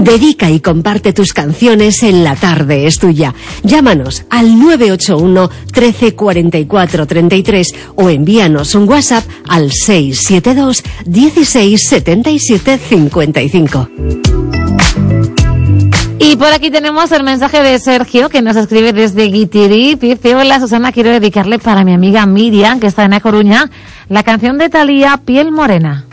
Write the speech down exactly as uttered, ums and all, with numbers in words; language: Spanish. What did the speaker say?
Dedica y comparte tus canciones en La Tarde es Tuya. Llámanos al nueve ocho uno, trece, cuarenta y cuatro, treinta y tres o envíanos un WhatsApp al seis siete dos, dieciséis, setenta y siete, cincuenta y cinco. Y por aquí tenemos el mensaje de Sergio, que nos escribe desde Guitiri. Dice: hola Susana, quiero dedicarle para mi amiga Miriam, que está en A Coruña, la canción de Thalía, Piel Morena.